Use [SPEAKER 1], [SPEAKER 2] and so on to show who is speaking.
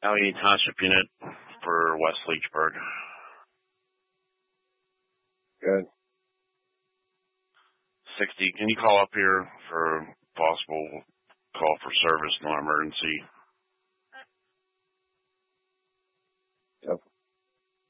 [SPEAKER 1] Allegheny Township unit for West Leechburg.
[SPEAKER 2] Good.
[SPEAKER 1] 60. Can you call up here for possible call for service, no emergency?